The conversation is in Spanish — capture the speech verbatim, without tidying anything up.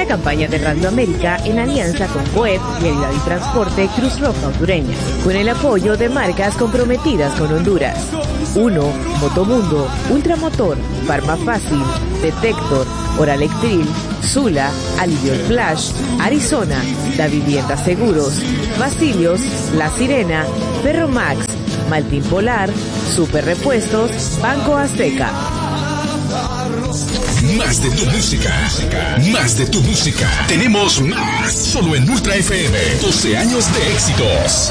Una campaña de Radio América en alianza con Coep, Vialidad y Transporte Cruz Roja Hondureña, con el apoyo de marcas comprometidas con Honduras. uno. Motomundo, Ultramotor, Farmafácil, Detector, Oralectril, Zula, Alivio Flash, Arizona, Da Vivienda Seguros, Basilios, La Sirena, Ferromax, Maltín Polar, Super Repuestos, Banco Azteca. Más de tu música, más de tu música. Tenemos más, solo en Ultra F M. doce años de éxitos.